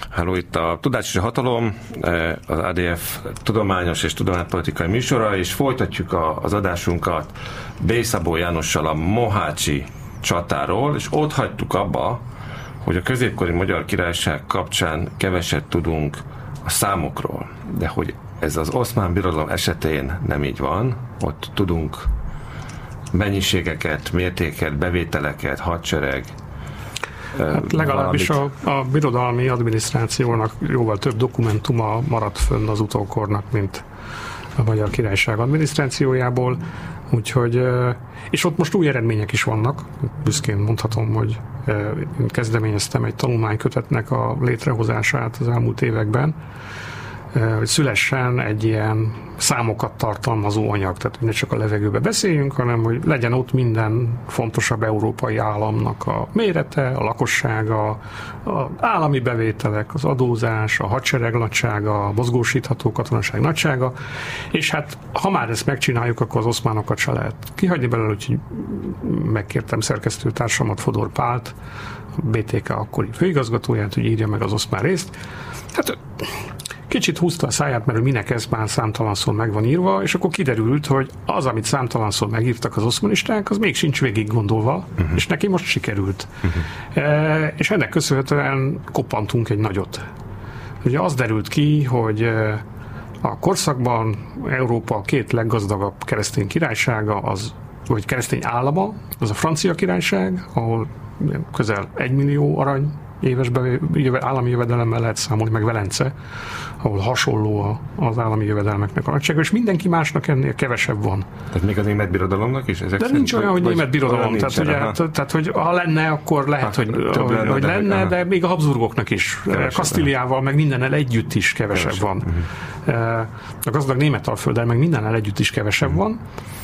Halló, itt a Tudás és a Hatalom, az ADF tudományos és tudománypolitikai műsora, és folytatjuk az adásunkat B. Szabó Jánossal a mohácsi csatáról, és ott hagytuk abba, hogy a középkori Magyar Királyság kapcsán keveset tudunk a számokról, de hogy ez az Oszmán Birodalom esetén nem így van, ott tudunk mennyiségeket, mértéket, bevételeket, hadsereg, hát legalábbis a birodalmi adminisztrációnak jóval több dokumentuma maradt fönn az utókornak, mint a Magyar Királyság adminisztrációjából, úgyhogy, és ott most új eredmények is vannak. Büszkén mondhatom, hogy én kezdeményeztem egy tanulmánykötetnek a létrehozását az elmúlt években, hogy szülessen egy ilyen számokat tartalmazó anyag, tehát ne csak a levegőbe beszéljünk, hanem hogy legyen ott minden fontosabb európai államnak a mérete, a lakossága, az állami bevételek, az adózás, a hadsereg nagysága, a mozgósítható katonaság nagysága, és hát ha már ezt megcsináljuk, akkor az oszmánokat se lehet kihagyni belőle, úgyhogy megkértem szerkesztőtársamat, Fodor Pált, a BTK akkori főigazgatóját, hogy írja meg az oszmán részt. Hát kicsit húzta a száját, mert minek ez már számtalanszor meg van írva, és akkor kiderült, hogy az, amit számtalanszor megírtak az oszmanisták, az még sincs végig gondolva, és neki most sikerült. És ennek köszönhetően koppantunk egy nagyot. Ugye az derült ki, hogy a korszakban Európa két leggazdagabb keresztény királysága, vagy keresztény állama, az a Francia Királyság, ahol közel 1 millió arany éves állami jövedelemmel lehet számolni, meg Velence, ahol hasonló az állami jövedelmeknek a nagysága, és mindenki másnak ennél kevesebb van. Tehát még az német birodalomnak is? De nincs olyan, hogy német birodalom. Tehát, hogy ha lenne, akkor lehet, hogy lenne, de még a Habsburgoknak is. Kasztíliával, meg mindennel együtt is kevesebb van. A gazdag Németalfölddel meg mindennel együtt is kevesebb van.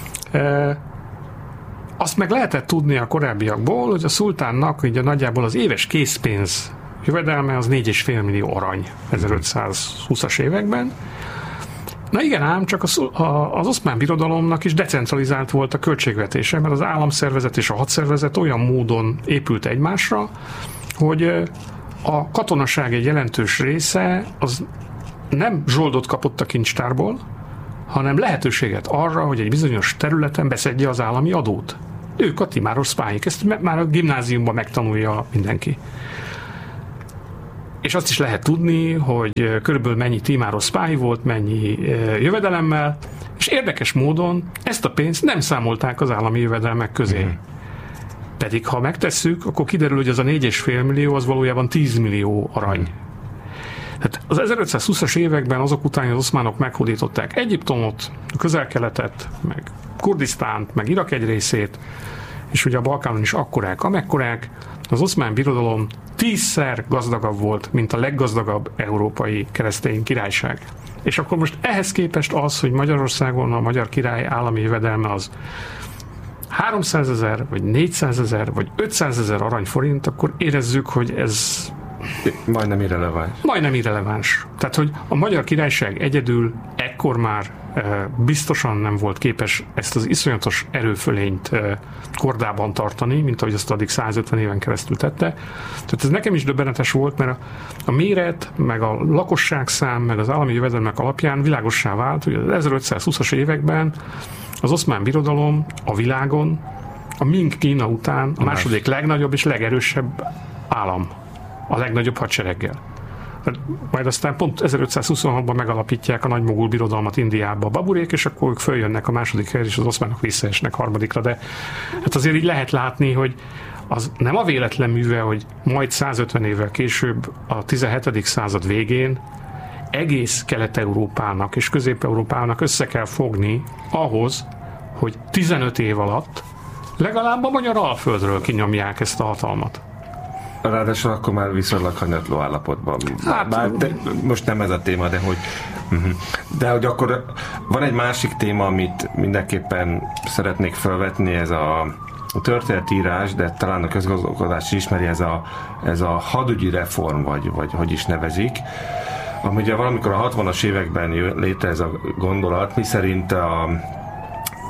Azt meg lehetett tudni a korábbiakból, hogy a szultánnak ugye nagyjából az éves készpénz jövedelme az 4,5 millió arany 1520-as években. Na igen ám, csak az Oszmán Birodalomnak is decentralizált volt a költségvetése, mert az államszervezet és a hadszervezet olyan módon épült egymásra, hogy a katonaság egy jelentős része az nem zsoldot kapott a kincstárból, hanem lehetőséget arra, hogy egy bizonyos területen beszedje az állami adót. Ők a timáros szpályik, ezt már a gimnáziumban megtanulja mindenki. És azt is lehet tudni, hogy körülbelül mennyi timáros szpály volt, mennyi jövedelemmel, és érdekes módon ezt a pénzt nem számolták az állami jövedelmek közé. Pedig ha megtesszük, akkor kiderül, hogy az a 4,5 millió az valójában 10 millió arany. Hát az 1520-as években azok után az oszmánok meghódították Egyiptomot, a Közel-Keletet, meg Kurdisztánt, meg Irak egy részét, és ugye a Balkánon is akkorák, amekkorák, az Oszmán Birodalom 10-szer gazdagabb volt, mint a leggazdagabb európai keresztény királyság. És akkor most ehhez képest az, hogy Magyarországon a magyar király állami jövedelme az 300 000, vagy 400 000, vagy 500 000 aranyforint, akkor érezzük, hogy ez majdnem irreleváns. Majdnem irreleváns. Tehát, hogy a Magyar Királyság egyedül ekkor már biztosan nem volt képes ezt az iszonyatos erőfölényt kordában tartani, mint ahogy azt addig 150 éven keresztül tette. Tehát ez nekem is döbbenetes volt, mert a méret, meg a lakosságszám, meg az állami jövedelmek alapján világossá vált, hogy az 1520-as években az Oszmán Birodalom a világon a Ming Kína után a második legnagyobb és legerősebb állam. A legnagyobb hadsereggel. Majd aztán pont 1526-ban megalapítják a nagymogul birodalmat Indiába a baburék, és akkor ők följönnek a második helyre, és az oszmánok visszaesnek harmadikra, de hát azért így lehet látni, hogy az nem a véletlen műve, hogy majd 150 évvel később, a 17. század végén egész Kelet-Európának és Közép-Európának össze kell fogni ahhoz, hogy 15 év alatt legalább a magyar Alföldről kinyomják ezt a hatalmat. Ráadásul akkor már viszonylag hanyatló állapotban. Most nem ez a téma, de hogy akkor van egy másik téma, amit mindenképpen szeretnék felvetni, ez a történetírás, de talán a közgazdagodás ismeri, ez a hadügyi reform, vagy hogy is nevezik, ami ugye valamikor a 60-as években jött létre ez a gondolat, miszerint hogy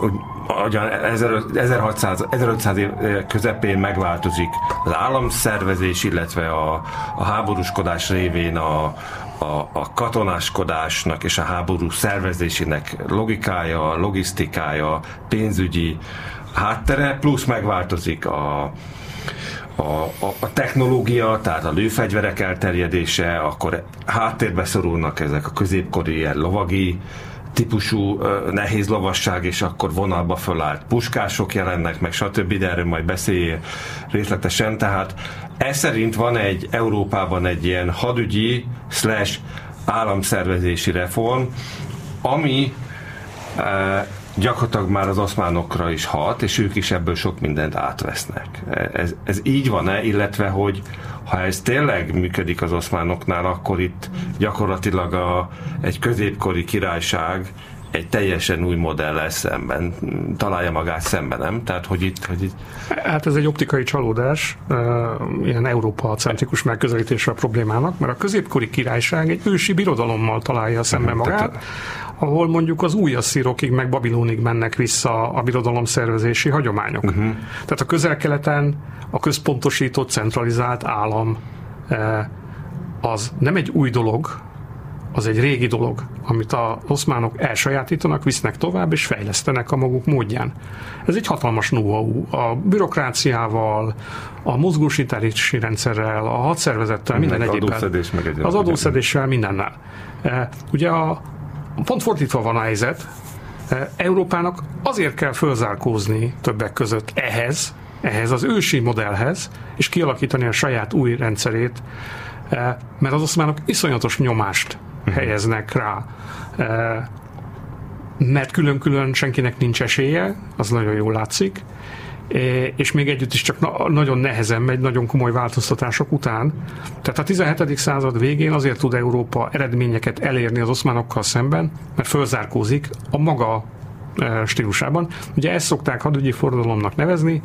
1500 év közepén megváltozik az államszervezés, illetve a háborúskodás révén a katonáskodásnak és a háború szervezésének logikája, logisztikája, pénzügyi háttere, plusz megváltozik a technológia, tehát a lőfegyverek elterjedése, akkor háttérbe szorulnak ezek a középkori ilyen lovagi típusú nehéz lovasság, és akkor vonalba fölállt puskások jelennek, meg stb., de erről majd beszéljél részletesen. Tehát ez szerint van Európában egy ilyen hadügyi / államszervezési reform, ami gyakorlatilag már az oszmánokra is hat, és ők is ebből sok mindent átvesznek. Ez így van-e, illetve hogy ha ez tényleg működik az oszmánoknál, akkor itt gyakorlatilag egy középkori királyság egy teljesen új modellel szemben találja magát szemben, nem? Tehát, hogy itt... Hát ez egy optikai csalódás, ilyen Európa-centrikus megközelítése a problémának, mert a középkori királyság egy ősi birodalommal találja szemben magát, ahol mondjuk az új asszírokig meg Babilónig mennek vissza a birodalom szervezési hagyományok. Tehát a Közel-Keleten a központosított, centralizált állam az nem egy új dolog, az egy régi dolog, amit az oszmánok elsajátítanak, visznek tovább, és fejlesztenek a maguk módján. Ez egy hatalmas know-how. A bürokráciával, a mozgósítási rendszerrel, a hadszervezettel, minden egyébben. Az adószedéssel, mindennel. Ugye pont fordítva van a helyzet, Európának azért kell fölzárkózni többek között ehhez az ősi modellhez, és kialakítani a saját új rendszerét, mert az oszmánok iszonyatos nyomást helyeznek rá, mert külön-külön senkinek nincs esélye, az nagyon jól látszik, és még együtt is csak nagyon nehezen megy, nagyon komoly változtatások után. Tehát a 17. század végén azért tud Európa eredményeket elérni az oszmánokkal szemben, mert fölzárkózik a maga stílusában. Ugye ezt szokták hadügyi forradalomnak nevezni.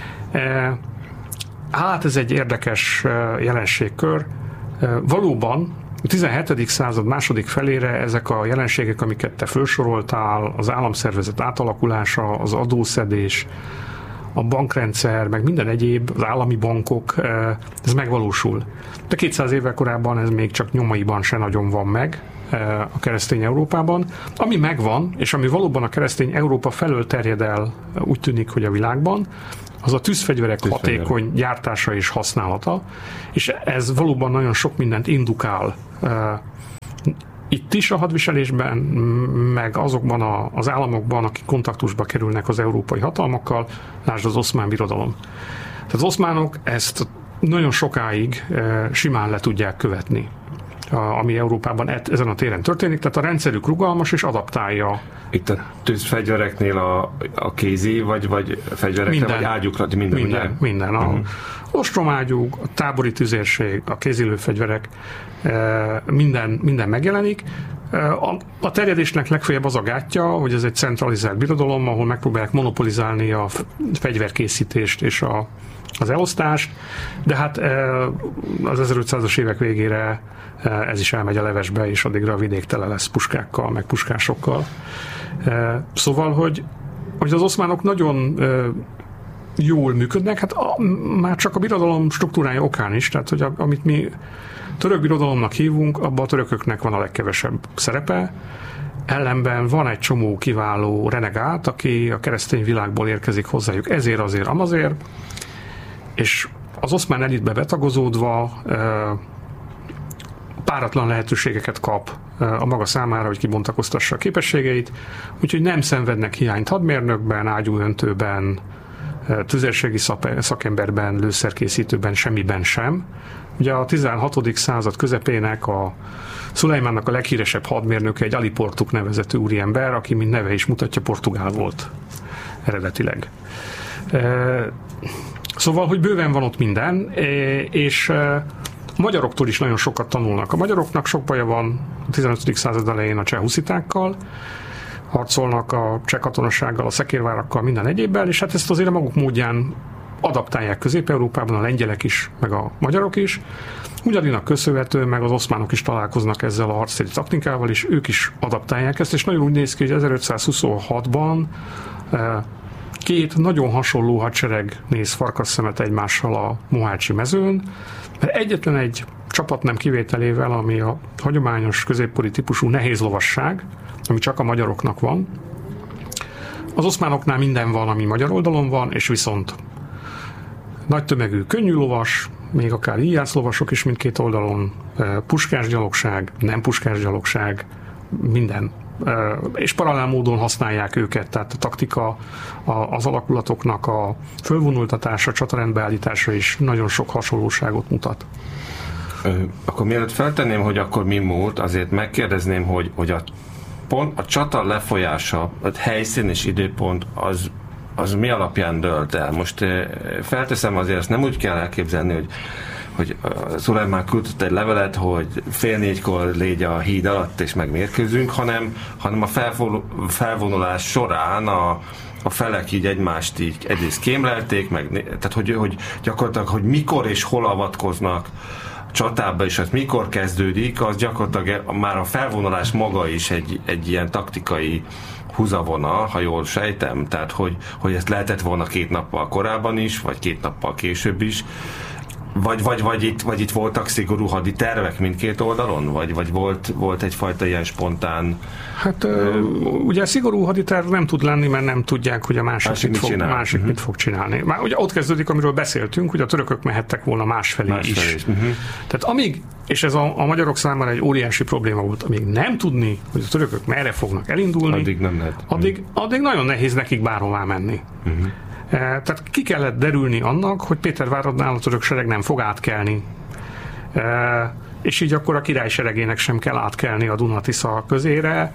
Hát ez egy érdekes jelenségkör. Valóban a 17. század második felére ezek a jelenségek, amiket te felsoroltál, az államszervezet átalakulása, az adószedés, a bankrendszer, meg minden egyéb, az állami bankok, ez megvalósul. De 200 évvel korábban ez még csak nyomaiban se nagyon van meg a keresztény Európában. Ami megvan, és ami valóban a keresztény Európa felől terjed el, úgy tűnik, hogy a világban, az a tűzfegyverek hatékony gyártása és használata, és ez valóban nagyon sok mindent indukál itt is a hadviselésben, meg azokban az államokban, akik kontaktusba kerülnek az európai hatalmakkal, lásd az oszmán birodalom. Tehát az oszmánok ezt nagyon sokáig simán le tudják követni, ami Európában ezen a téren történik, tehát a rendszerük rugalmas és adaptálja. Itt a tűzfegyvereknél a kézi, vagy fegyverekre, vagy ágyukra? Minden. A ostromágyúk, a tábori tüzérség, a kézilőfegyverek, minden megjelenik. A terjedésnek legfeljebb az a gátja, hogy ez egy centralizált birodalom, ahol megpróbálják monopolizálni a fegyverkészítést és az elosztást, de hát az 1500-as évek végére ez is elmegy a levesbe, és addigra a vidék tele lesz puskákkal, meg puskásokkal. Szóval, hogy az oszmánok nagyon jól működnek, hát már csak a birodalom struktúrája okán is, tehát hogy amit mi török birodalomnak hívunk, abban a törököknek van a legkevesebb szerepe, ellenben van egy csomó kiváló renegát, aki a keresztény világból érkezik hozzájuk ezért, azért, amazért, és az oszmán elitbe betagozódva páratlan lehetőségeket kap a maga számára, hogy kibontakoztassa a képességeit, úgyhogy nem szenvednek hiányt hadmérnökben, ágyúöntőben, tüzérségi szakemberben, lőszerkészítőben, semmiben sem. Ugye a 16. század közepének a Szulejmánnak a leghíresebb hadmérnöke egy Ali Portuk nevezetű úriember, aki, mint neve is mutatja, portugál volt eredetileg. Szóval, hogy bőven van ott minden, és magyaroktól is nagyon sokat tanulnak. A magyaroknak sok baja van a 15. század elején a cseh huszitákkal, harcolnak a cseh katonasággal, a szekérvárakkal, minden egyébbel, és hát ezt azért a maguk módján adaptálják Közép-Európában a lengyelek is, meg a magyarok is. Ugyanígy köszönhetően meg az oszmánok is találkoznak ezzel a harctéri taktikával, és ők is adaptálják ezt, és nagyon úgy néz ki, hogy 1526-ban két nagyon hasonló hadsereg néz farkasszemet egymással a mohácsi mezőn, mert egyetlen egy csapat nem kivételével, ami a hagyományos középkori típusú nehéz lovasság, ami csak a magyaroknak van. Az oszmánoknál minden van, ami magyar oldalon van, és viszont nagy tömegű könnyű lovas, még akár íjászlovasok is mindkét oldalon, puskásgyalogság, nem puskásgyalogság, minden. És paralel módon használják őket, tehát a taktika, az alakulatoknak a fölvonultatása, csatarendbeállítása is nagyon sok hasonlóságot mutat. Akkor mielőtt feltenném, hogy akkor mi múlt, azért megkérdezném, hogy a csata lefolyása, a helyszín és időpont az mi alapján dölt el? Most felteszem, azért ezt nem úgy kell elképzelni, hogy Szulajmán küldött egy levelet, hogy 3:30 légy a híd alatt és megmérkőzünk, hanem a felvonulás során a felek így egymást így egyrészt kémlelték, tehát hogy gyakorlatilag, hogy mikor és hol avatkoznak csatába, és az mikor kezdődik, az gyakorlatilag már a felvonulás maga is egy ilyen taktikai húzavona, ha jól sejtem, tehát hogy ezt lehetett volna 2 nappal korábban is, vagy 2 nappal később is, vagy itt voltak szigorú haditervek mindkét oldalon? Vagy volt egyfajta ilyen spontán... Hát ugye szigorú haditerv nem tud lenni, mert nem tudják, hogy a másik mit fog csinálni. Már ugye ott kezdődik, amiről beszéltünk, hogy a törökök mehettek volna másfelé is. Tehát amíg, és ez a magyarok számára egy óriási probléma volt, amíg nem tudni, hogy a törökök merre fognak elindulni, addig nem lehet. Addig nagyon nehéz nekik bárhová menni. Tehát ki kellett derülni annak, hogy Péterváradnál a török sereg nem fog átkelni. És így akkor a király seregének sem kell átkelni a Duna-Tisza közére.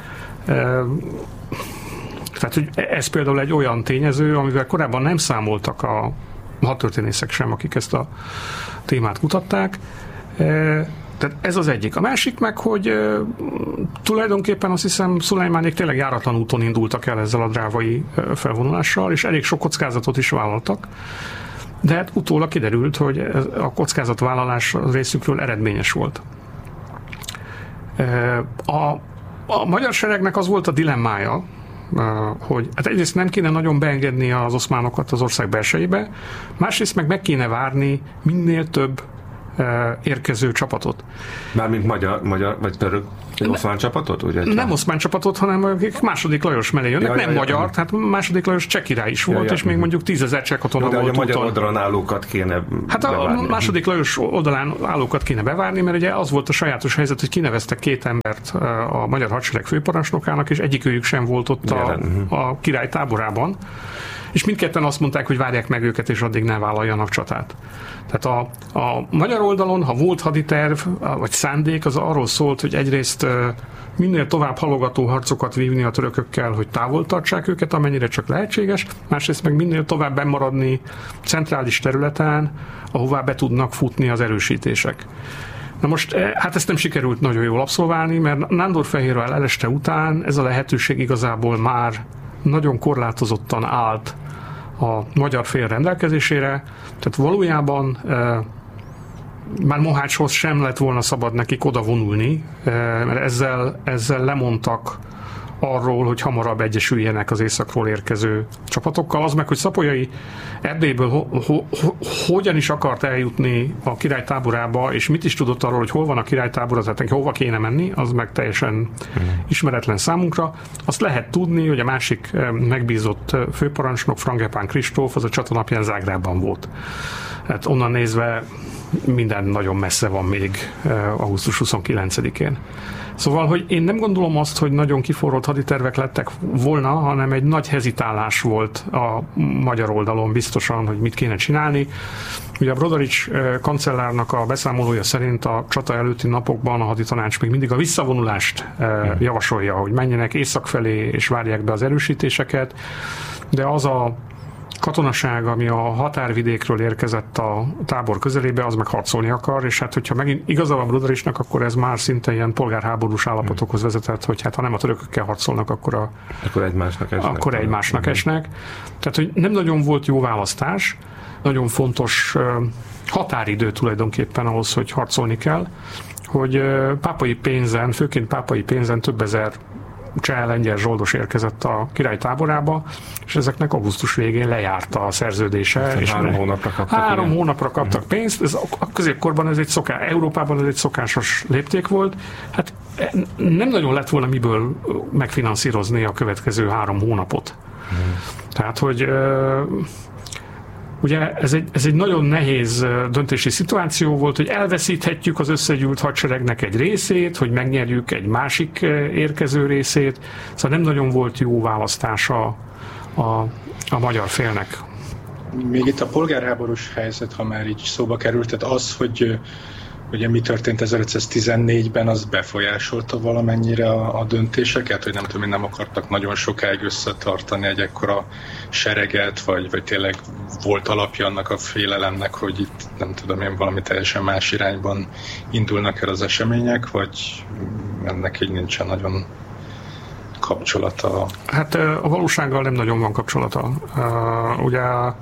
Tehát hogy ez például egy olyan tényező, amivel korábban nem számoltak a hadtörténészek sem, akik ezt a témát kutatták. Tehát ez az egyik. A másik meg, hogy tulajdonképpen azt hiszem Szulajmánék tényleg járatlan úton indultak el ezzel a drávai felvonulással, és elég sok kockázatot is vállaltak. De hát utólag kiderült, hogy a kockázatvállalás az részükről eredményes volt. A magyar seregnek az volt a dilemmája, hogy hát egyrészt nem kéne nagyon beengedni az oszmánokat az ország belsejébe, másrészt meg kéne várni minél több érkező csapatot. Mármint magyar vagy török oszmán csapatot? Ugye? Nem oszmán csapatot, hanem akik második Lajos mellé jönnek, nem magyar, tehát második Lajos cseh király is volt, és még mondjuk 10 000 cseh katona volt. De a magyar oldalon állókat kéne bevárni. A második Lajos oldalán állókat kéne bevárni, mert ugye az volt a sajátos helyzet, hogy kineveztek 2 embert a magyar hadsereg főparancsnokának, és egyikőjük sem volt ott a király táborában. És mindketten azt mondták, hogy várják meg őket, és addig ne vállaljanak csatát. Tehát a magyar oldalon, ha volt haditerv, vagy szándék, az arról szólt, hogy egyrészt minél tovább halogató harcokat vívni a törökökkel, hogy távol tartsák őket, amennyire csak lehetséges, másrészt meg minél tovább bemaradni centrális területen, ahová be tudnak futni az erősítések. Na most, hát ezt nem sikerült nagyon jól abszolválni, mert Nándorfehérvár eleste után ez a lehetőség igazából már nagyon korlátozottan állt a magyar fél rendelkezésére, tehát valójában már Mohácshoz sem lett volna szabad nekik oda vonulni, mert ezzel lemondtak arról, hogy hamarabb egyesüljenek az északról érkező csapatokkal. Az meg, hogy Szapolyai Erdélyből hogyan is akart eljutni a király táborába, és mit is tudott arról, hogy hol van a király tábora, tehát hova kéne menni, az meg teljesen ismeretlen számunkra. Azt lehet tudni, hogy a másik megbízott főparancsnok, Frangepán Kristóf, az a csata napján Zágrábban volt. Hát onnan nézve minden nagyon messze van még augusztus 29-én. Szóval, hogy én nem gondolom azt, hogy nagyon kiforrott haditervek lettek volna, hanem egy nagy hezitálás volt a magyar oldalon biztosan, hogy mit kéne csinálni. Ugye a Brodarics kancellárnak a beszámolója szerint a csata előtti napokban a haditanács még mindig a visszavonulást javasolja, hogy menjenek észak felé és várják be az erősítéseket, de az katonaság, ami a határvidékről érkezett a tábor közelébe, az meg harcolni akar, és hát hogyha megint igaza van Rudarisnak, akkor ez már szinte ilyen polgárháborús állapotokhoz vezetett, hogy hát ha nem a törökökkel harcolnak, akkor egymásnak esnek. Tehát, hogy nem nagyon volt jó választás, nagyon fontos határidő tulajdonképpen ahhoz, hogy harcolni kell, hogy pápai pénzen, főként pápai pénzen több ezer cseh, lengyel zsoldos érkezett a király táborába, és ezeknek augusztus végén lejárt a szerződése. És 3 hónapra kaptak pénzt. Ez a középkorban ez egy Európában ez egy szokásos lépték volt. Hát nem nagyon lett volna miből megfinanszírozni a következő 3 hónapot. Tehát, hogy ugye ez egy nagyon nehéz döntési szituáció volt, hogy elveszíthetjük az összegyűlt hadseregnek egy részét, hogy megnyerjük egy másik érkező részét. Szóval nem nagyon volt jó választása a magyar félnek. Még itt a polgárháborús helyzet, ha már így szóba került, tehát az, hogy ugye mi történt 1514-ben, az befolyásolta valamennyire a döntéseket, hogy nem tudom, nem akartak nagyon sokáig összetartani egy ekkora sereget, vagy tényleg volt alapja annak a félelemnek, hogy itt nem tudom én valami teljesen más irányban indulnak el az események, vagy ennek így nincsen nagyon kapcsolata? Hát a valósággal nem nagyon van kapcsolata. Ugye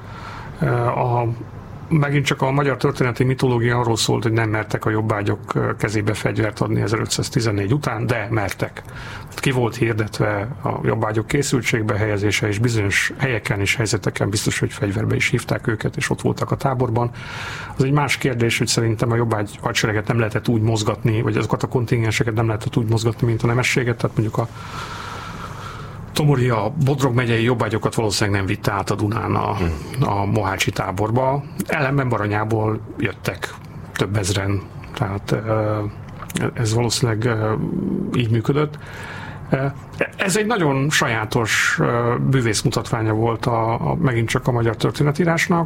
megint csak a magyar történeti mitológia arról szólt, hogy nem mertek a jobbágyok kezébe fegyvert adni 1514 után, de mertek. Ki volt hirdetve a jobbágyok készültségbe helyezése, és bizonyos helyeken és helyzeteken biztos, hogy fegyverbe is hívták őket, és ott voltak a táborban. Az egy más kérdés, hogy szerintem a jobbágy hadsereget nem lehetett úgy mozgatni, vagy azokat a kontingenseket nem lehetett úgy mozgatni, mint a nemességet, tehát mondjuk a Tomori a Bodrog megyei jobbágyokat valószínűleg nem vitte át a Dunán a mohácsi táborba. Ellenben Baranyából jöttek több ezren, tehát ez valószínűleg így működött. Ez egy nagyon sajátos bűvészmutatványa volt megint csak a magyar történetírásnak,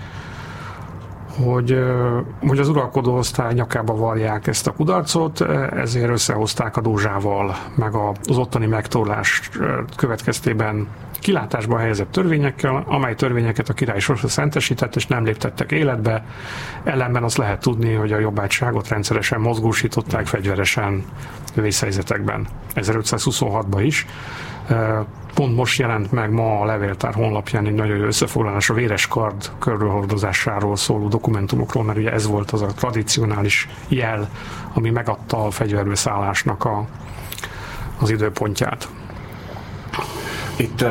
hogy az uralkodó osztály nyakába varják ezt a kudarcot, ezért összehozták a Dózsával, meg az ottani megtorlás következtében kilátásba helyezett törvényekkel, amely törvényeket a király sorsa szentesített, és nem léptettek életbe. Ellenben azt lehet tudni, hogy a jobbágyságot rendszeresen mozgósították fegyveresen vészhelyzetekben. 1526-ban is. Pont most jelent meg ma a Levéltár honlapján egy nagyon jó összefoglalás a véres kard körülhordozásáról szóló dokumentumokról, mert ugye ez volt az a tradicionális jel, ami megadta a fegyverbeszállásnak az időpontját. Itt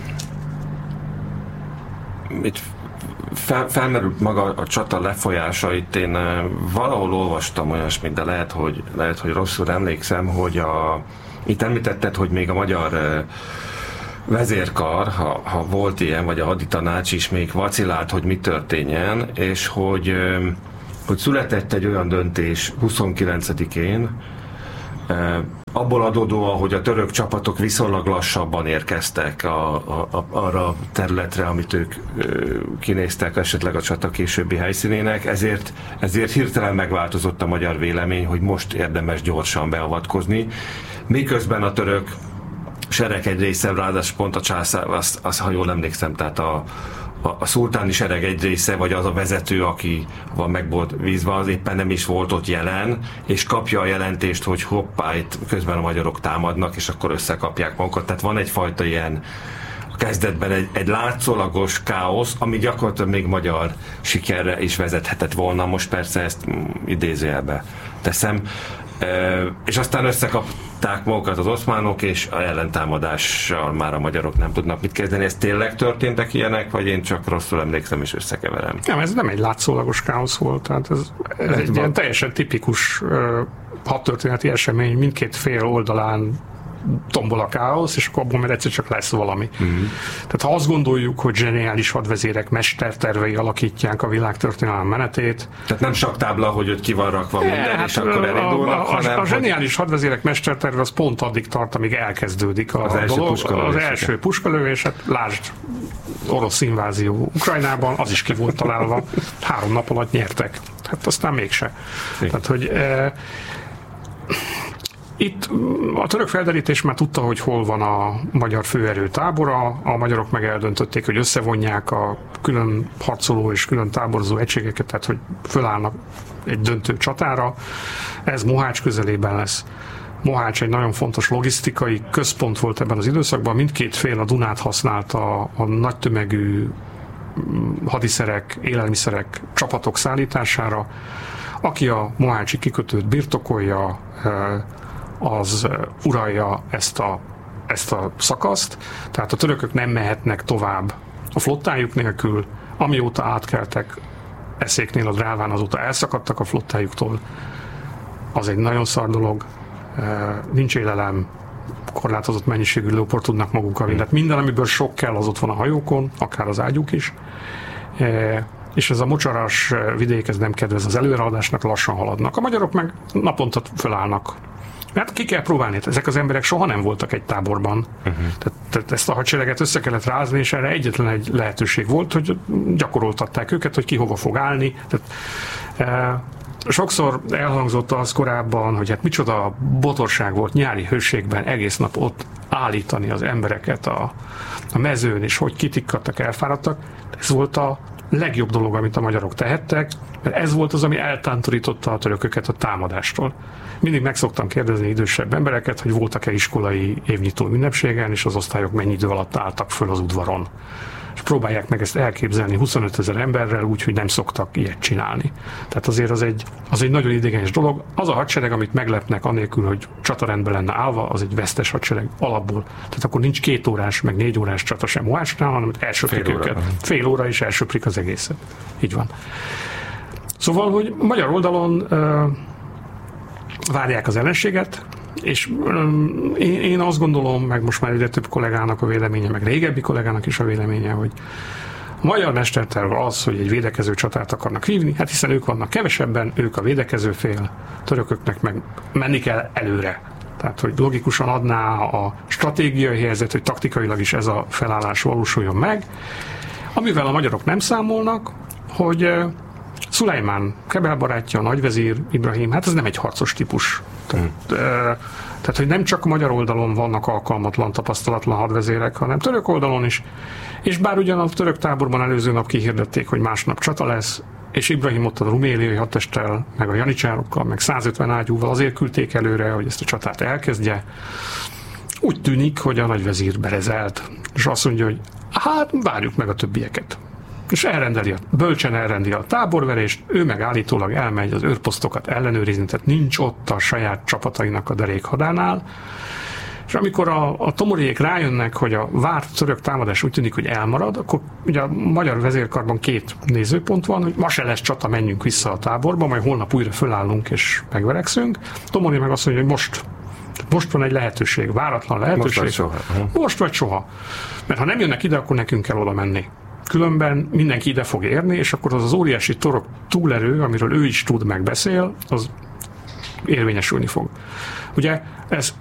felmerült maga a csata lefolyása. Itt én valahol olvastam olyasmit, de lehet, hogy rosszul emlékszem, hogy itt említetted, hogy még a magyar vezérkar, ha volt ilyen, vagy a haditanács is még vacillált, hogy mi történjen, és hogy született egy olyan döntés 29-én, abból adódóan, hogy a török csapatok viszonylag lassabban érkeztek arra a területre, amit ők kinéztek esetleg a csata későbbi helyszínének, ezért hirtelen megváltozott a magyar vélemény, hogy most érdemes gyorsan beavatkozni, miközben a török sereg egy része, ráadásul pont a császár, azt ha jól emlékszem, tehát a szultáni sereg egy része, vagy az a vezető, aki van meg volt vízve, az éppen nem is volt ott jelen, és kapja a jelentést, hogy hoppá, itt közben a magyarok támadnak, és akkor összekapják magukat. Tehát van egyfajta ilyen a kezdetben egy látszólagos káosz, ami gyakorlatilag még magyar sikerre is vezethetett volna. Most persze ezt idézőjelbe teszem. És aztán összekapták magukat az oszmánok, és a ellentámadással már a magyarok nem tudnak mit kezdeni. Ez tényleg történtek ilyenek, vagy én csak rosszul emlékszem és összekeverem? Nem, ez nem egy látszólagos káosz volt, tehát ez egy ilyen teljesen tipikus hadtörténeti esemény, mindkét fél oldalán tombol a káosz, és akkor abból már egyszer csak lesz valami. Tehát ha azt gondoljuk, hogy zseniális hadvezérek mestertervei alakítják a világtörténelem menetét. Tehát nem saktábla, hogy ott ki van rakva minden, és akkor elindulnak, hanem... A zseniális hadvezérek mesterterve az pont addig tart, amíg elkezdődik az első puskalövés. Hát lásd, orosz invázió Ukrajnában, az is ki volt találva. 3 nap alatt nyertek. Hát aztán mégse. Tehát, hogy Itt a török felderítés már tudta, hogy hol van a magyar főerő tábora, a magyarok meg eldöntötték, hogy összevonják a külön harcoló és külön táborozó egységeket, tehát hogy fölállnak egy döntő csatára. Ez Mohács közelében lesz. Mohács egy nagyon fontos logisztikai központ volt ebben az időszakban, mindkét fél a Dunát használta a nagy tömegű hadiszerek, élelmiszerek, csapatok szállítására. Aki a mohácsi kikötőt birtokolja, az uralja ezt a szakaszt, tehát a törökök nem mehetnek tovább a flottájuk nélkül, amióta átkeltek Eszéknél a Dráván, azóta elszakadtak a flottájuktól. Az egy nagyon szar dolog, nincs élelem, korlátozott mennyiségű lőport tudnak magukkal vinni. Tehát minden, amiből sok kell, az ott van a hajókon, akár az ágyuk is. És ez a mocsaras vidék, ez nem kedvez az előreadásnak, lassan haladnak. A magyarok meg naponta fölállnak. Mert ki kell próbálni, ezek az emberek soha nem voltak egy táborban. Tehát ezt a hadsereget össze kellett rázni, és erre egyetlen egy lehetőség volt, hogy gyakoroltatták őket, hogy ki hova fog állni. Tehát, sokszor elhangzott az korábban, hogy hát micsoda botorság volt nyári hőségben egész nap ott állítani az embereket a mezőn, és hogy kitikkadtak, elfáradtak. Ez volt a legjobb dolog, amit a magyarok tehettek, mert ez volt az, ami eltántorította a törököket a támadástól. Mindig meg szoktam kérdezni idősebb embereket, hogy voltak-e iskolai évnyitó ünnepségen, és az osztályok mennyi idő alatt álltak föl az udvaron. És próbálják meg ezt elképzelni 25 000 emberrel úgy, hogy nem szoktak ilyet csinálni. Tehát azért az egy nagyon idegenes dolog. Az a hadsereg, amit meglepnek anélkül, hogy csatarendben lenne állva, az egy vesztes hadsereg alapból. Tehát akkor nincs 2 órás, meg 4 órás csata sem Mohácsnál, hanem elsöprik őket. Fél óra is elsöprik az egészet. Így van. Szóval, hogy magyar oldalon várják az ellenséget, és én azt gondolom, meg most már egyre több kollégának a véleménye, meg régebbi kollégának is a véleménye, hogy a magyar mesterterv az, hogy egy védekező csatát akarnak hívni, hát hiszen ők vannak kevesebben, ők a védekező fél, törököknek meg menni kell előre. Tehát, hogy logikusan adná a stratégiai helyzet, hogy taktikailag is ez a felállás valósuljon meg, amivel a magyarok nem számolnak, hogy Szulejmán Kebel barátja, a nagyvezír Ibrahim, hát ez nem egy harcos típus. Tehát, hogy nem csak magyar oldalon vannak alkalmatlan, tapasztalatlan hadvezérek, hanem török oldalon is. És bár ugyan a török táborban előző nap kihirdették, hogy másnap csata lesz, és Ibrahim ott a ruméliai hadtesttel, meg a janicsárokkal, meg 150 ágyúval azért küldték előre, hogy ezt a csatát elkezdje. Úgy tűnik, hogy a nagyvezír berezelt, és azt mondja, hogy hát várjuk meg a többieket. És bölcsen elrendi a táborverést, ő meg állítólag elmegy az őrposztokat ellenőrizni, tehát nincs ott a saját csapatainak a derékhadánál. És amikor a tomoriék rájönnek, hogy a várt török támadás úgy tűnik, hogy elmarad, akkor ugye a magyar vezérkarban 2 nézőpont van, hogy ma se lesz csata, menjünk vissza a táborba, majd holnap újra fölállunk és megverekszünk. Tomori meg azt mondja, hogy most van egy lehetőség, váratlan lehetőség. Most vagy soha. Mert ha nem jönnek ide, akkor nekünk kell oda menni. Különben mindenki ide fog érni, és akkor az óriási torok túlerő, amiről ő is tud, megbeszél, az érvényesülni fog. Ugye ez